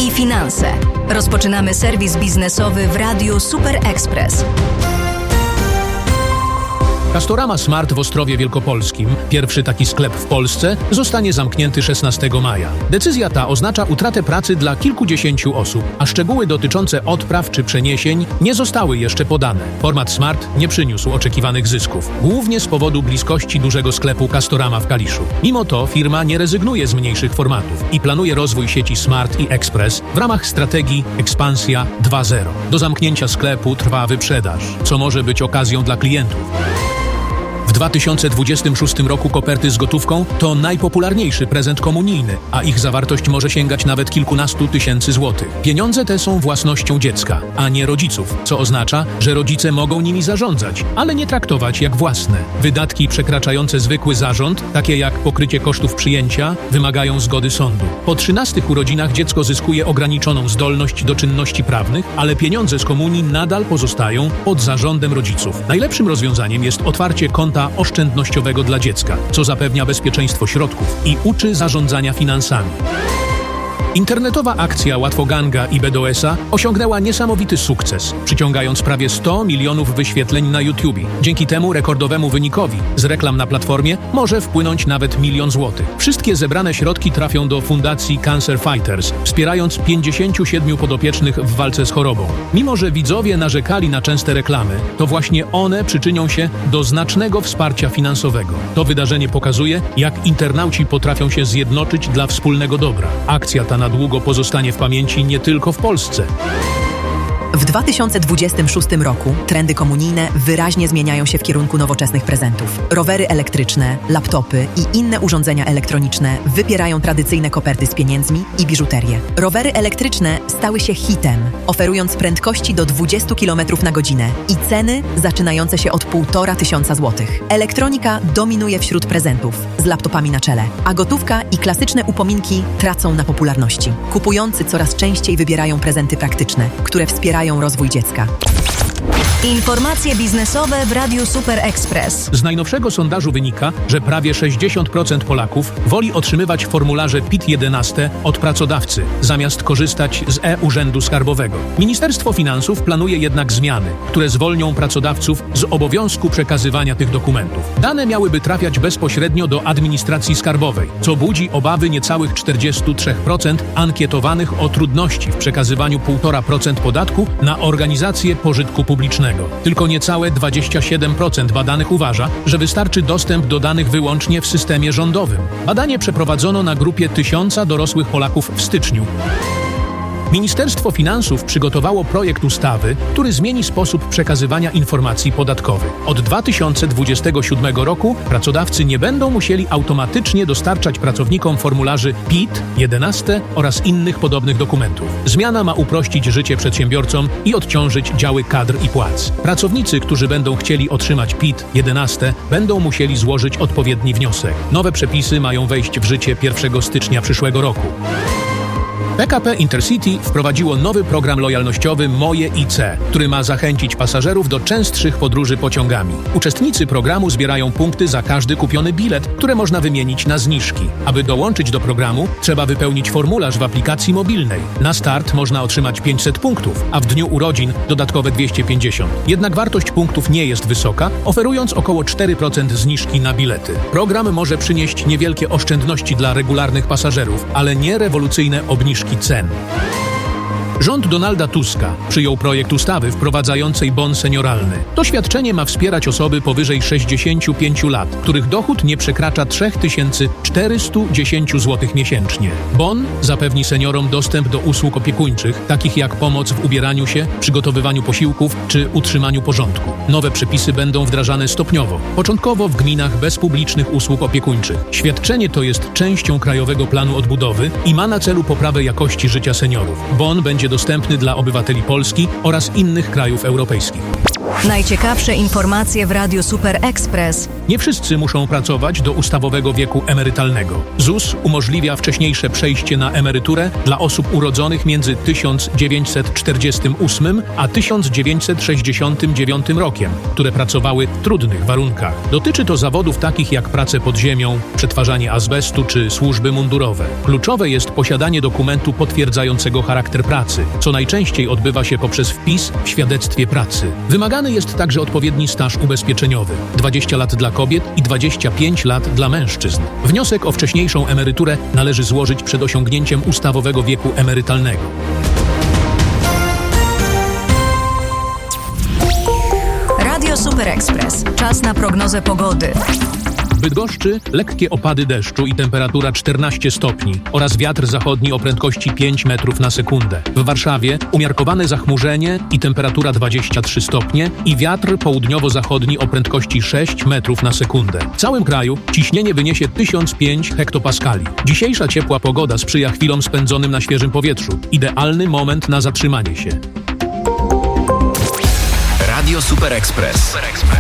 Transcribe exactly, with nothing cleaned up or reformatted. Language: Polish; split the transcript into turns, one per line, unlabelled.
i finanse. Rozpoczynamy serwis biznesowy w Radiu Super Express.
Castorama Smart w Ostrowie Wielkopolskim, pierwszy taki sklep w Polsce, zostanie zamknięty szesnastego maja. Decyzja ta oznacza utratę pracy dla kilkudziesięciu osób, a szczegóły dotyczące odpraw czy przeniesień nie zostały jeszcze podane. Format Smart nie przyniósł oczekiwanych zysków, głównie z powodu bliskości dużego sklepu Castorama w Kaliszu. Mimo to firma nie rezygnuje z mniejszych formatów i planuje rozwój sieci Smart i Express w ramach strategii Ekspansja dwa zero. Do zamknięcia sklepu trwa wyprzedaż, co może być okazją dla klientów. W dwa tysiące dwudziestym szóstym roku koperty z gotówką to najpopularniejszy prezent komunijny, a ich zawartość może sięgać nawet kilkunastu tysięcy złotych. Pieniądze te są własnością dziecka, a nie rodziców, co oznacza, że rodzice mogą nimi zarządzać, ale nie traktować jak własne. Wydatki przekraczające zwykły zarząd, takie jak pokrycie kosztów przyjęcia, wymagają zgody sądu. Po trzynastych urodzinach dziecko zyskuje ograniczoną zdolność do czynności prawnych, ale pieniądze z komunii nadal pozostają pod zarządem rodziców. Najlepszym rozwiązaniem jest otwarcie konta oszczędnościowego dla dziecka, co zapewnia bezpieczeństwo środków i uczy zarządzania finansami. Internetowa akcja Łatwoganga i B D O S-a osiągnęła niesamowity sukces, przyciągając prawie sto milionów wyświetleń na YouTubie. Dzięki temu rekordowemu wynikowi z reklam na platformie może wpłynąć nawet milion złotych. Wszystkie zebrane środki trafią do Fundacji Cancer Fighters, wspierając pięćdziesięciu siedmiu podopiecznych w walce z chorobą. Mimo że widzowie narzekali na częste reklamy, to właśnie one przyczynią się do znacznego wsparcia finansowego. To wydarzenie pokazuje, jak internauci potrafią się zjednoczyć dla wspólnego dobra. Akcja ta na długo pozostanie w pamięci nie tylko w Polsce.
W dwa tysiące dwudziestym szóstym roku trendy komunijne wyraźnie zmieniają się w kierunku nowoczesnych prezentów. Rowery elektryczne, laptopy i inne urządzenia elektroniczne wypierają tradycyjne koperty z pieniędzmi i biżuterię. Rowery elektryczne stały się hitem, oferując prędkości do dwudziestu kilometrów na godzinę i ceny zaczynające się od półtora tysiąca złotych. Elektronika dominuje wśród prezentów, z laptopami na czele, a gotówka i klasyczne upominki tracą na popularności. Kupujący coraz częściej wybierają prezenty praktyczne, które wspierają rozwój dziecka.
Informacje biznesowe w Radiu Super Express.
Z najnowszego sondażu wynika, że prawie sześćdziesiąt procent Polaków woli otrzymywać formularze P I T jedenaście od pracodawcy, zamiast korzystać z e-Urzędu Skarbowego. Ministerstwo Finansów planuje jednak zmiany, które zwolnią pracodawców z obowiązku przekazywania tych dokumentów. Dane miałyby trafiać bezpośrednio do administracji skarbowej, co budzi obawy niecałych czterdziestu trzech procent ankietowanych o trudności w przekazywaniu półtora procent podatku na organizacje pożytku publicznego. Tylko niecałe dwadzieścia siedem procent badanych uważa, że wystarczy dostęp do danych wyłącznie w systemie rządowym. Badanie przeprowadzono na grupie tysiąca dorosłych Polaków w styczniu. Ministerstwo Finansów przygotowało projekt ustawy, który zmieni sposób przekazywania informacji podatkowych. Od dwa tysiące dwudziestego siódmego roku pracodawcy nie będą musieli automatycznie dostarczać pracownikom formularzy P I T jedenaście oraz innych podobnych dokumentów. Zmiana ma uprościć życie przedsiębiorcom i odciążyć działy kadr i płac. Pracownicy, którzy będą chcieli otrzymać P I T jedenaście, będą musieli złożyć odpowiedni wniosek. Nowe przepisy mają wejść w życie pierwszego stycznia przyszłego roku. P K P Intercity wprowadziło nowy program lojalnościowy Moje I C, który ma zachęcić pasażerów do częstszych podróży pociągami. Uczestnicy programu zbierają punkty za każdy kupiony bilet, które można wymienić na zniżki. Aby dołączyć do programu, trzeba wypełnić formularz w aplikacji mobilnej. Na start można otrzymać pięćset punktów, a w dniu urodzin dodatkowe dwieście pięćdziesiąt. Jednak wartość punktów nie jest wysoka, oferując około cztery procent zniżki na bilety. Program może przynieść niewielkie oszczędności dla regularnych pasażerów, ale nie rewolucyjne obniżki cen. Rząd Donalda Tuska przyjął projekt ustawy wprowadzającej bon senioralny. To świadczenie ma wspierać osoby powyżej sześćdziesięciu pięciu lat, których dochód nie przekracza trzy tysiące czterysta dziesięć złotych miesięcznie. Bon zapewni seniorom dostęp do usług opiekuńczych, takich jak pomoc w ubieraniu się, przygotowywaniu posiłków czy utrzymaniu porządku. Nowe przepisy będą wdrażane stopniowo, początkowo w gminach bez publicznych usług opiekuńczych. Świadczenie to jest częścią Krajowego Planu Odbudowy i ma na celu poprawę jakości życia seniorów. Bon będzie dostępny dla obywateli Polski oraz innych krajów europejskich.
Najciekawsze informacje w Radiu Super Express.
Nie wszyscy muszą pracować do ustawowego wieku emerytalnego. Z U S umożliwia wcześniejsze przejście na emeryturę dla osób urodzonych między tysiąc dziewięćset czterdziestym ósmym a tysiąc dziewięćset sześćdziesiątym dziewiątym rokiem, które pracowały w trudnych warunkach. Dotyczy to zawodów takich jak prace pod ziemią, przetwarzanie azbestu czy służby mundurowe. Kluczowe jest posiadanie dokumentu potwierdzającego charakter pracy, co najczęściej odbywa się poprzez wpis w świadectwie pracy. Wymagany jest także odpowiedni staż ubezpieczeniowy, dwadzieścia lat dla kobiet i dwadzieścia pięć lat dla mężczyzn. Wniosek o wcześniejszą emeryturę należy złożyć przed osiągnięciem ustawowego wieku emerytalnego.
Radio Super Express. Czas na prognozę pogody.
W Bydgoszczy lekkie opady deszczu i temperatura czternaście stopni oraz wiatr zachodni o prędkości pięć metrów na sekundę. W Warszawie umiarkowane zachmurzenie i temperatura dwadzieścia trzy stopnie i wiatr południowo-zachodni o prędkości sześć metrów na sekundę. W całym kraju ciśnienie wyniesie tysiąc pięć hektopaskali. Dzisiejsza ciepła pogoda sprzyja chwilom spędzonym na świeżym powietrzu. Idealny moment na zatrzymanie się.
Radio Super Express.